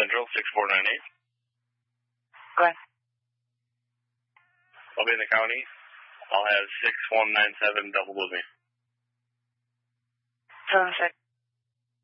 Central, 6498. Go ahead. I'll be in the county. I'll have 6197 double with me. Hold on a sec.